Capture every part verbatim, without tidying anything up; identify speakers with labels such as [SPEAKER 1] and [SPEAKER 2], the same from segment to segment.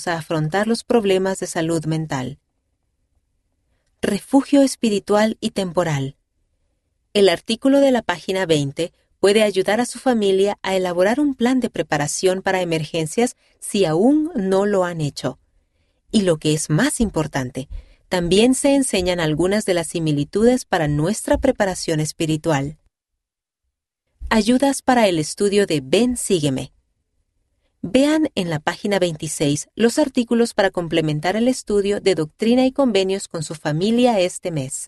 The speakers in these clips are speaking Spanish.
[SPEAKER 1] ayudarnos a afrontar los problemas de salud mental. Refugio espiritual y temporal. El artículo de la página veinte puede ayudar a su familia a elaborar un plan de preparación para emergencias si aún no lo han hecho. Y lo que es más importante, también se enseñan algunas de las similitudes para nuestra preparación espiritual. Ayudas para el estudio de Ven, sígueme. Vean en la página veintiséis los artículos para complementar el estudio de Doctrina y Convenios con su familia este mes.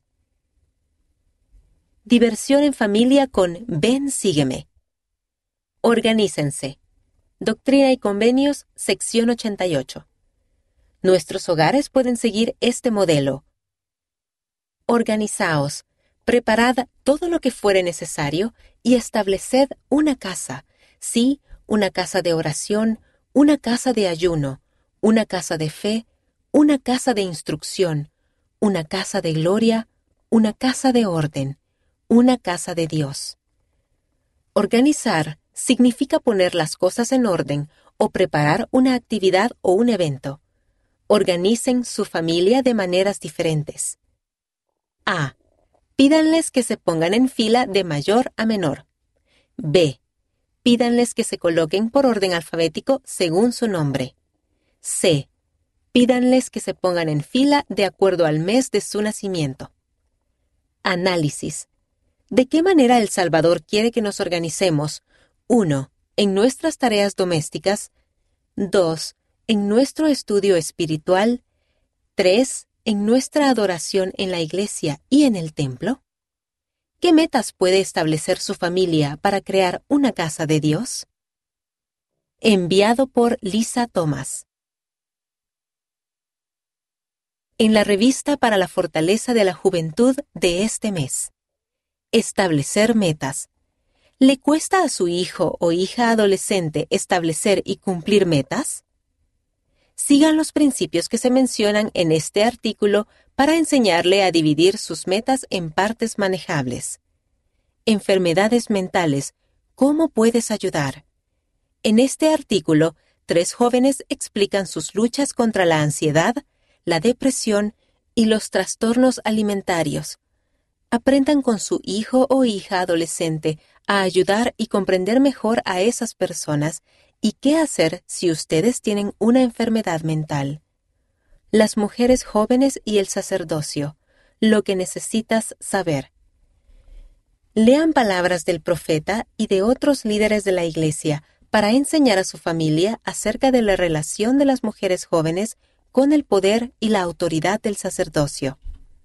[SPEAKER 1] Diversión en familia con Ven, sígueme. Organícense. Doctrina y Convenios, sección ochenta y ocho. Nuestros hogares pueden seguir este modelo. Organizaos, preparad todo lo que fuere necesario y estableced una casa, sí, una casa de oración, una casa de ayuno, una casa de fe, una casa de instrucción, una casa de gloria, una casa de orden, una casa de Dios. Organizar significa poner las cosas en orden o preparar una actividad o un evento. Organicen su familia de maneras diferentes. A. Pídanles que se pongan en fila de mayor a menor. B. Pídanles que se coloquen por orden alfabético según su nombre. C. Pídanles que se pongan en fila de acuerdo al mes de su nacimiento. Análisis. ¿De qué manera el Salvador quiere que nos organicemos? uno. En nuestras tareas domésticas. dos. En nuestro estudio espiritual. tres. En nuestra adoración en la iglesia y en el templo. ¿Qué metas puede establecer su familia para crear una casa de Dios? Enviado por Lisa Thomas. En la revista para la fortaleza de la juventud de este mes. Establecer metas. ¿Le cuesta a su hijo o hija adolescente establecer y cumplir metas? Sigan los principios que se mencionan en este artículo para enseñarle a dividir sus metas en partes manejables. Enfermedades mentales. ¿Cómo puedes ayudar? En este artículo, tres jóvenes explican sus luchas contra la ansiedad, la depresión y los trastornos alimentarios. Aprendan con su hijo o hija adolescente a ayudar y comprender mejor a esas personas y qué hacer si ustedes tienen una enfermedad mental. Las mujeres jóvenes y el sacerdocio. Lo que necesitas saber. Lean palabras del profeta y de otros líderes de la iglesia para enseñar a su familia acerca de la relación de las mujeres jóvenes con el poder y la autoridad del sacerdocio.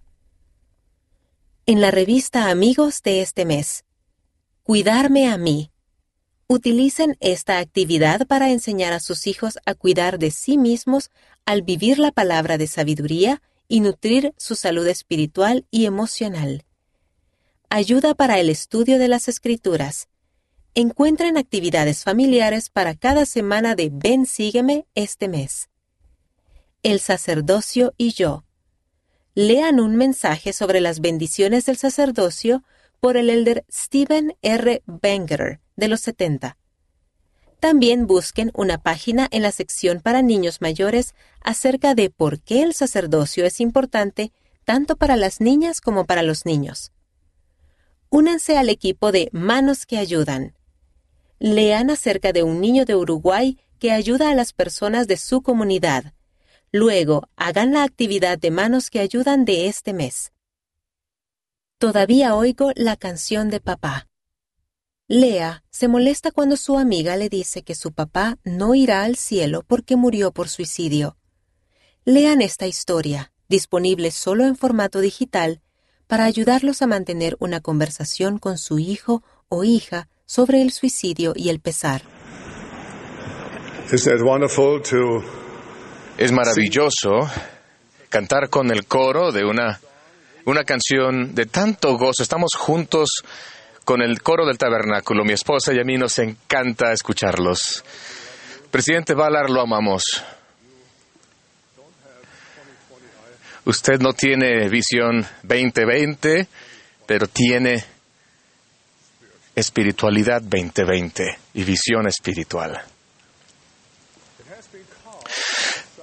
[SPEAKER 1] En la revista Amigos de este mes. Cuidarme a mí. Utilicen esta actividad para enseñar a sus hijos a cuidar de sí mismos al vivir la palabra de sabiduría y nutrir su salud espiritual y emocional. Ayuda para el estudio de las Escrituras. Encuentren actividades familiares para cada semana de Ven, sígueme este mes. El sacerdocio y yo. Lean un mensaje sobre las bendiciones del sacerdocio por el elder Stephen R. Wenger de los setenta. También busquen una página en la sección para niños mayores acerca de por qué el sacerdocio es importante tanto para las niñas como para los niños. Únanse al equipo de Manos que Ayudan. Lean acerca de un niño de Uruguay que ayuda a las personas de su comunidad. Luego, hagan la actividad de Manos que Ayudan de este mes. Todavía oigo la canción de papá. Lea se molesta cuando su amiga le dice que su papá no irá al cielo porque murió por suicidio. Lean esta historia, disponible solo en formato digital, para ayudarlos a mantener una conversación con su hijo o hija sobre el suicidio y el pesar.
[SPEAKER 2] Es maravilloso cantar con el coro de una, una canción de tanto gozo. Estamos juntos con el coro del tabernáculo. Mi esposa y a mí nos encanta escucharlos. Presidente Ballard, lo amamos. Usted no tiene visión veinte veinte, pero tiene espiritualidad veinte veinte y visión espiritual.